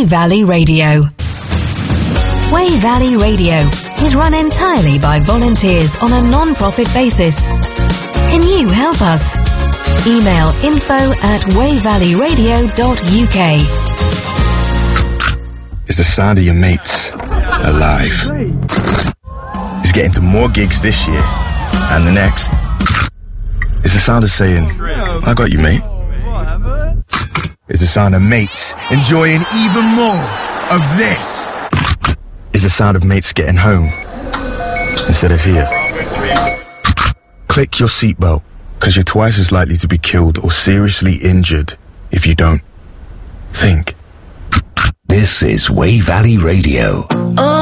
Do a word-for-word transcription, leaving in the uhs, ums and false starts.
Wey Valley Radio. Wey Valley Radio is run entirely by volunteers on a non-profit basis. Can you help us? Email info at wey valley radio dot u k. Is the sound of your mates alive? Is getting to more gigs this year and the next? Is the sound of saying, I got you, mate? Is the sound of mates enjoying even more of this? Is the sound of mates getting home instead of here? Click your seatbelt, because you're twice as likely to be killed or seriously injured if you don't. Think. This is Wey Valley Radio. Oh.